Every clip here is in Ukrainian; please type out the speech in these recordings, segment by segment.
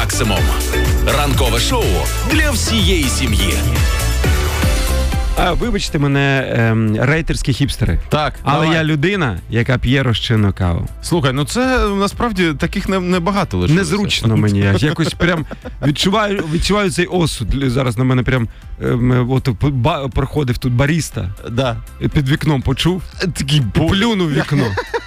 максимум. Ранкове шоу для всієї сім'ї. Вибачте мене, рейтерські хіпстери. Так, але давай. я людина, яка п'є розчинну каву. Слухай, ну це насправді таких небагато лишилося. Незручно мені. Я якось прям відчуваю цей осуд. Зараз на мене прям проходив тут баріста. Да. Під вікном почув. Такий плюнув вікно.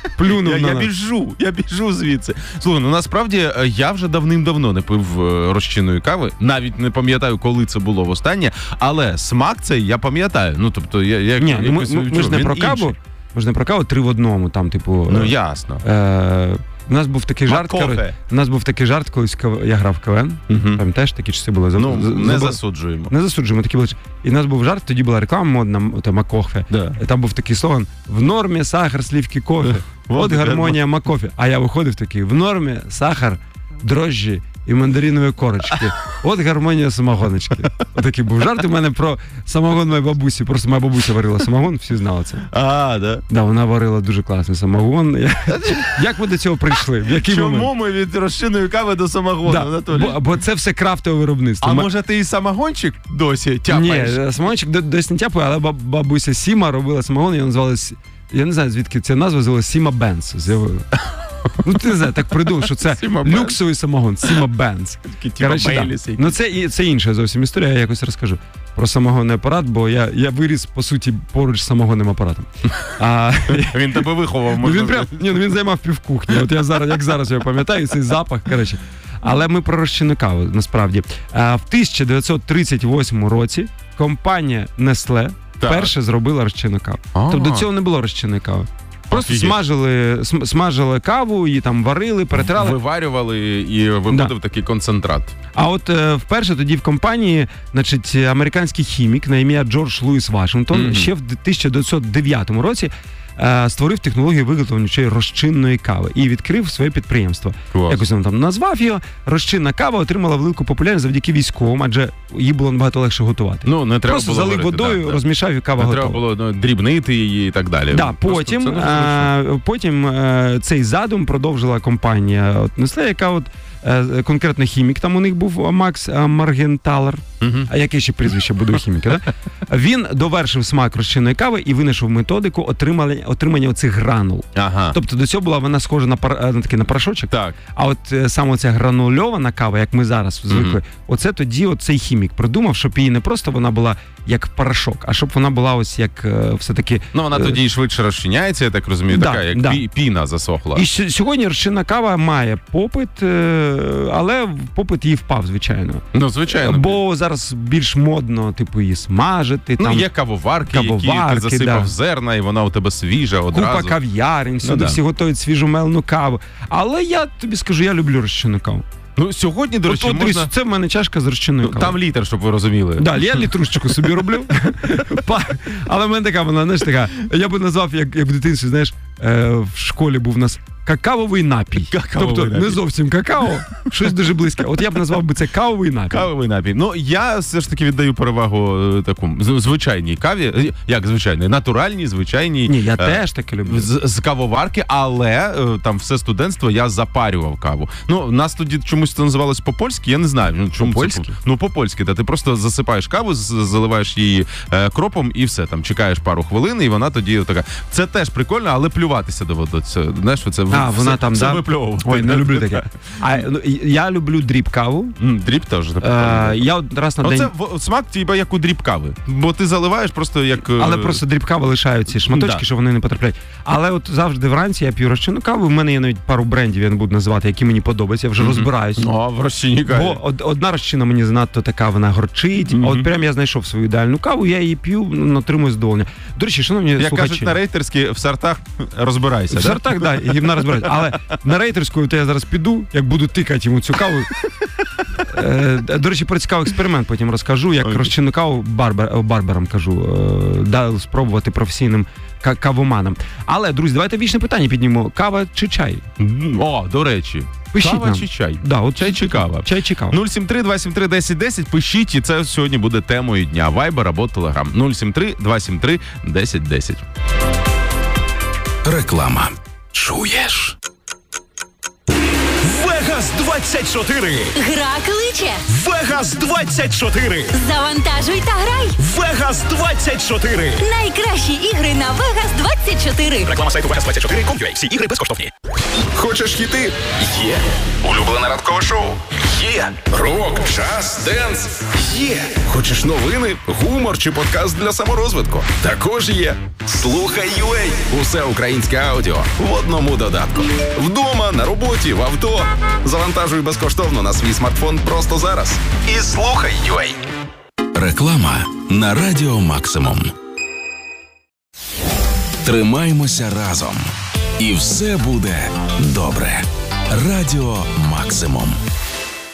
Я біжу звідси. Слухай, ну насправді я вже давним-давно не пив розчинної кави. Навіть не пам'ятаю, коли це було востаннє. Але смак цей я пам'ятаю. Ну, тобто, ми ж не про каву. Ми ж не про каву 3 в 1, там, типу... Ну, ясно. У нас був такий жарт, колись я грав в КВН. Пам'ятаєш, такі часи були. Не засуджуємо. Не засуджуємо, такі були. І в нас був жарт, тоді була реклама модна, Макофе. Да. І там був такий слоган: в нормі сахар, слівки, кофе. От гармонія Макофе. А я виходив такий: в нормі сахар, дрожжі і мандаринові корочки. От гармонія самогоночки. Отакий був жарт у мене про самогон моєї бабусі. Просто моя бабуся варила самогон, всі знали це. Да? Да, вона варила дуже класний самогон. Як ми до цього прийшли? В який момент? Чому ми від розчинної кави до самогону, Анатолій? Бо це все крафтове виробництво. А може ти і самогончик досі тяпаєш? Ні, самогончик досі не тяпаю, але бабуся Сіма робила самогон, і він називався, я не знаю, звідки ця назва з'явилася, Сіма Бенц з'явила. Ну, ти не знаю, так придумав, що це люксовий самогон, Сіма Бенц. Ну, це інша зовсім історія, я якось розкажу про самогонний апарат, бо я виріс, по суті, поруч з самогонним апаратом. Він тебе виховав, можливо. Він займав півкухні. От я зараз його пам'ятаю, цей запах, коротше. Але ми про розчинну каву, насправді. В 1938 році компанія Nestlé вперше зробила розчинну каву. Тобто до цього не було розчинної кави. Просто смажили каву, її там варили, перетирали. Виварювали і виходив такий концентрат. А от вперше тоді в компанії, значить, американський хімік на ім'я Джордж Луїс Вашингтон ще в 1909 році створив технологію виготовлення цієї розчинної кави і відкрив своє підприємство. Клас. Якось він там назвав його. Розчинна кава отримала велику популярність завдяки військовим, адже її було набагато легше готувати. Ну, не треба просто було залив водою, розмішав і кава готова. Не треба було дрібнити її і так далі. Да, потім цей задум продовжила компанія Nestlé, яка конкретно хімік, там у них був Макс Маргенталер. А яке ще прізвище буде у хіміка, да? Він довершив смак розчинної кави і винайшов методику отримання оцих гранул. Ага. Тобто до цього була вона схожа на порошочок. Так. А от саме ця гранульована кава, як ми зараз звикли, оце тоді цей хімік придумав, щоб її не просто вона була як порошок, а щоб вона була ось як все-таки... Ну, вона тоді швидше розчиняється, я так розумію, така як піна засохла. І сьогодні розчинна кава має попит, але попит її впав, звичайно. Ну, звичайно. Бо зараз більш модно, типу, її смажити. Ну, є кавоварки, які ти засипав зерна, і вона у тебе свіжа одразу. Купа кав'ярень, сюди всі готують свіжу мелену каву. Але я тобі скажу, я люблю розчинну каву. Ну, сьогодні, до речі, можна... Це в мене чашка з розчинною кавою. Там літр, щоб ви розуміли. Да, я літрушечку собі роблю. Але в мене така, вона, знаєш, така, я би назвав, як в дитинстві, знаєш, в школі був у нас какавовий напій. Тобто не зовсім какао, щось дуже близьке. От я б назвав би це кавовий напій. Кавовий напій. Ну, я все ж таки віддаю перевагу звичайній каві. Як звичайній? Натуральній, звичайній. Ні, я теж таке люблю. З кавоварки, але там все студентство я запарював каву. Ну, нас тоді чомусь це називалось по-польськи, я не знаю. По-польськи? Ну, по-польськи. Ти просто засипаєш каву, заливаєш її кропом і все. Там чекаєш пару хвилин, і вона тоді така. Це теж прикольно, але плюватися доводиться. Знаєш, це вона там, все випльовувати. Ой, не люблю таке. Я люблю дріп каву. Дріп теж. Я раз на день... Це смак типа як у дріп кави. Бо ти заливаєш просто як... Але просто дріп кави лишають ці шматочки, щоб вони не потрапляють. Але от завжди вранці я п'ю розчинну каву. У мене є навіть пару брендів, я не буду називати, які мені подобаються. Я вже розбираюся. В розчинній каві. Бо одна розчинна мені занадто така, вона горчить. А от прям я знайшов свою ідеальну каву, я її п'ю, отримую задоволення. До речі, шановні слухачі... Як кажуть на рейтерській, в сортах розбирайся. В сортах, так, і вона розбирається. Але на рейтерську я зараз піду, як буду тикати йому цю каву. До речі, про цікавий експеримент потім розкажу, як розчинну каву барберам кажу, спробувати професійним кавоманам. Але, друзі, давайте вічне питання піднімемо. Кава чи чай? О, до речі. Пишіть кава нам. Чи чай? Да, от чай чи кава? Чай чи кава. 073-273-1010. Пишіть, і це сьогодні буде темою дня. Вайбер або Телеграм. 073-273-1010. Реклама. Чуєш? Вега Вегас-24. Гра кличе. Вегас-24. Завантажуй та грай. Вегас-24. Найкращі ігри на Vegas-24. Реклама сайту Vegas24.com.ua. Всі ігри безкоштовні. Хочеш хіти? Є. Улюблене ранкове шоу? Є. Рок, джаз, денс? Є. Хочеш новини, гумор чи подкаст для саморозвитку? Також є. Слухай UA. Усе українське аудіо в одному додатку. Вдома, на роботі, в авто. Завантажуй безкоштовно на свій смартфон просто зараз. І слухай UA. Реклама на Радіо Максимум. Тримаймося разом. І все буде добре. Радіо Максимум.